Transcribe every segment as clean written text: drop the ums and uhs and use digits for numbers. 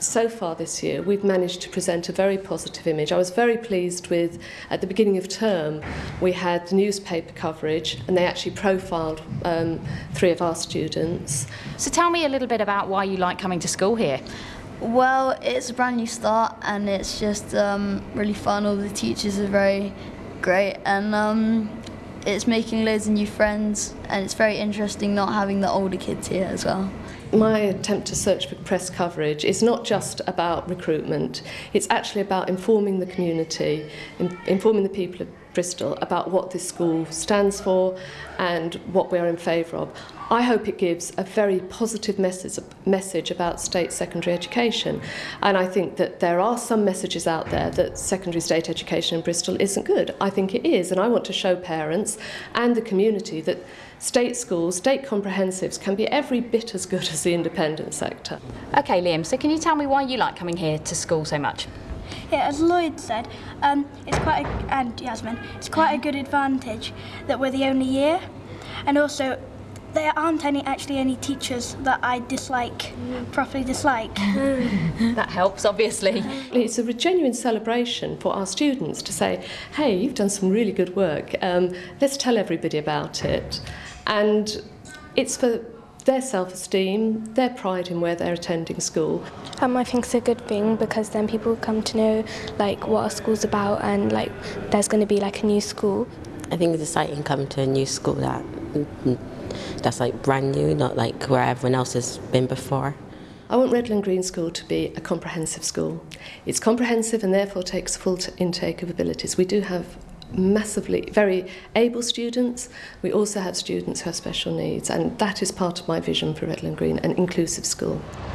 so far this year we've managed to present a very positive image. I was very pleased with, at the beginning of term, we had newspaper coverage and they actually profiled 3 of our students. So tell me a little bit about why you like coming to school here. Well, it's a brand new start and it's just really fun. All the teachers are very great and it's making loads of new friends, and it's very interesting not having the older kids here as well. My attempt to search for press coverage is not just about recruitment, it's actually about informing the community, informing the people of Bristol about what this school stands for and what we are in favour of. I hope it gives a very positive message about state secondary education, and I think that there are some messages out there that secondary state education in Bristol isn't good. I think it is, and I want to show parents and the community that state schools, state comprehensives can be every bit as good as the independent sector. Okay, Liam, so can you tell me why you like coming here to school so much? Yeah, as Lloyd said, and Yasmin, it's quite a good advantage that we're the only year, and also there aren't any teachers that I properly dislike. That helps, obviously. It's a genuine celebration for our students to say, hey, you've done some really good work, let's tell everybody about it. And it's for their self-esteem, their pride in where they're attending school. I think it's a good thing because then people come to know what our school's about, and there's going to be a new school. I think it's exciting coming to a new school that's brand new, not where everyone else has been before. I want Redland Green School to be a comprehensive school. It's comprehensive and therefore takes full intake of abilities. We do have massively very able students. We also have students who have special needs, and that is part of my vision for Redland Green, an inclusive school.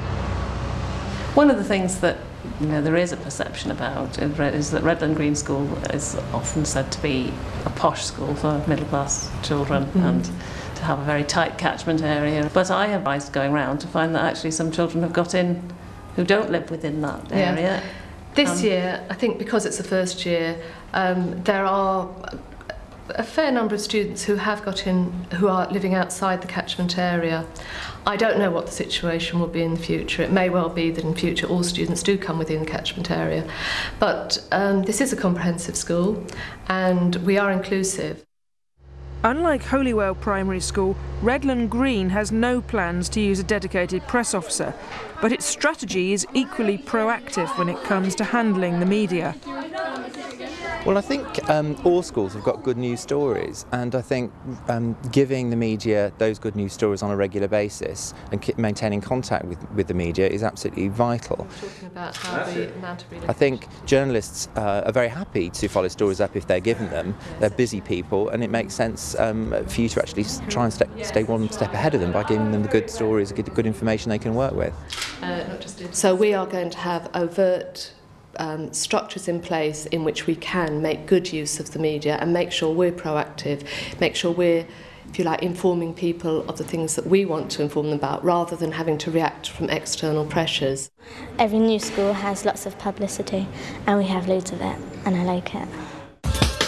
One of the things that there is a perception about is that Redland Green School is often said to be a posh school for middle-class children and to have a very tight catchment area. But I have advised going round to find that actually some children have got in who don't live within that area. This year, I think because it's the first year, there are a fair number of students who have got in who are living outside the catchment area. I don't know what the situation will be in the future. It may well be that in future all students do come within the catchment area. But this is a comprehensive school and we are inclusive. Unlike Holywell Primary School, Redland Green has no plans to use a dedicated press officer, but its strategy is equally proactive when it comes to handling the media. Well, I think all schools have got good news stories, and I think giving the media those good news stories on a regular basis and maintaining contact with the media is absolutely vital. Talking about how the amount of I think journalists are very happy to follow stories up if they're given them. They're busy people, and it makes sense for you to actually try and stay one step ahead of them by giving them the good stories, good information they can work with. So we are going to have overt structures in place in which we can make good use of the media and make sure we're proactive, make sure we're, if you like, informing people of the things that we want to inform them about rather than having to react from external pressures. Every new school has lots of publicity and we have loads of it, and I like it.